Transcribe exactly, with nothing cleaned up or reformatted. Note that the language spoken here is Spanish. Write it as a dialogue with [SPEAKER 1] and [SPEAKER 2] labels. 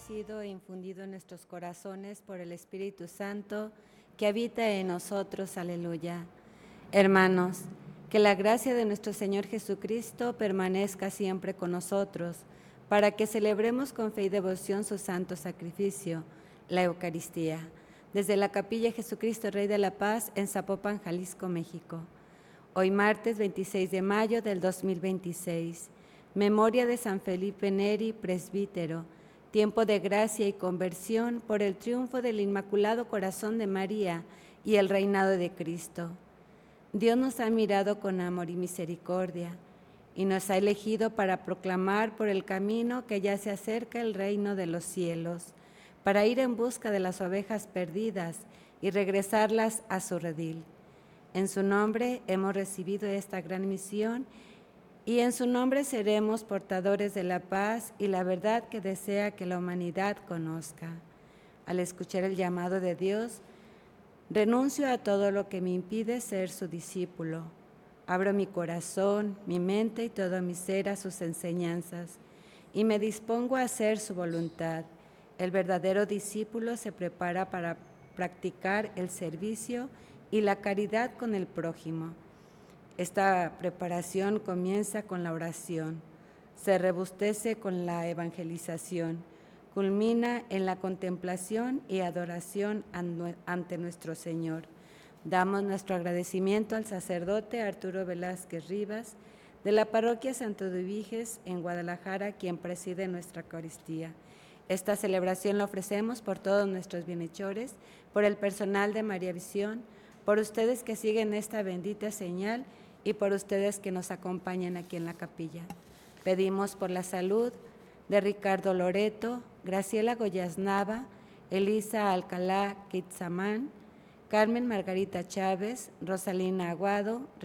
[SPEAKER 1] sido infundido en nuestros corazones por el Espíritu Santo que habita en nosotros. Aleluya. Hermanos, que la gracia de nuestro Señor Jesucristo permanezca siempre con nosotros, para que celebremos con fe y devoción su santo sacrificio, la Eucaristía, desde la Capilla Jesucristo Rey de la Paz en Zapopan, Jalisco, México. Hoy martes veintiséis de mayo del dos mil veintiséis, memoria de San Felipe Neri, presbítero, tiempo de gracia y conversión por el triunfo del Inmaculado Corazón de María y el reinado de Cristo. Dios nos ha mirado con amor y misericordia y nos ha elegido para proclamar por el camino que ya se acerca el reino de los cielos, para ir en busca de las ovejas perdidas y regresarlas a su redil. En su nombre hemos recibido esta gran misión y en su nombre seremos portadores de la paz y la verdad que desea que la humanidad conozca. Al escuchar el llamado de Dios, renuncio a todo lo que me impide ser su discípulo. Abro mi corazón, mi mente y todo mi ser a sus enseñanzas y me dispongo a hacer su voluntad. El verdadero discípulo se prepara para practicar el servicio y la caridad con el prójimo. Esta preparación comienza con la oración, se robustece con la evangelización, culmina en la contemplación y adoración ante nuestro Señor. Damos nuestro agradecimiento al sacerdote Arturo Velázquez Rivas, de la parroquia Santo Eduviges en Guadalajara, quien preside nuestra Eucaristía. Esta celebración la ofrecemos por todos nuestros bienhechores, por el personal de María Visión, por ustedes que siguen esta bendita señal y por ustedes que nos acompañan aquí en la capilla. Pedimos por la salud de Ricardo Loreto, Graciela Goyaz Nava, Elisa Alcalá Quetzamán, Carmen Margarita Chávez, Rosalina Aguado,